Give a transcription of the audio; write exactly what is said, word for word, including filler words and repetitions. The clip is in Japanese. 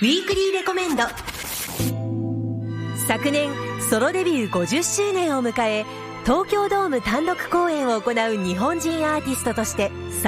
ウィークリーレコメンド。昨年ソロデビューごじゅっしゅうねんを迎え、東京ドーム単独公演を行う日本人アーティストとして